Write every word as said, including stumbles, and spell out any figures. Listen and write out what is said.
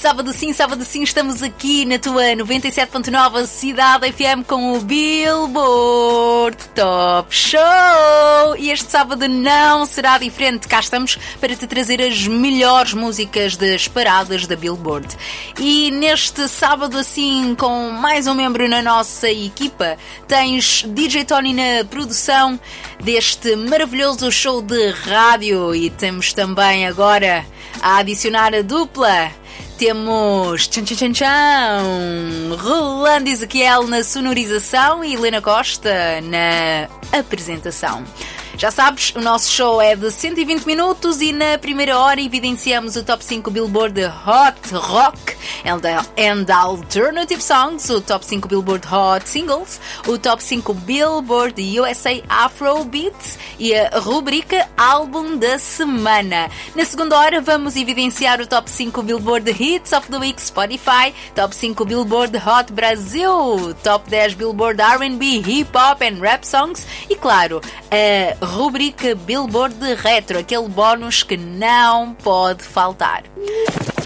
Sábado sim, sábado sim, estamos aqui na tua noventa e sete ponto nove Cidade F M com o Billboard Top Show. E este sábado não será diferente. Cá estamos para te trazer as melhores músicas das paradas da Billboard. E neste sábado assim, com mais um membro na nossa equipa, tens D J Tony na produção deste maravilhoso show de rádio. E temos também agora a adicionar a dupla. Temos tchan, tchan, tchan, tchan, Rolando Ezequiel na sonorização e Helena Costa na apresentação. Já sabes, o nosso show é de cento e vinte minutos e na primeira hora evidenciamos o Top cinco Billboard Hot Rock and Alternative Songs, o Top cinco Billboard Hot Singles, o Top cinco Billboard U S A Afrobeats e a rubrica Álbum da Semana. Na segunda hora vamos evidenciar o Top cinco Billboard Hits of the Week Spotify, Top cinco Billboard Hot Brasil, Top dez Billboard R and B, Hip Hop and Rap Songs e, claro, a rubrica Billboard de Retro, aquele bónus que não pode faltar.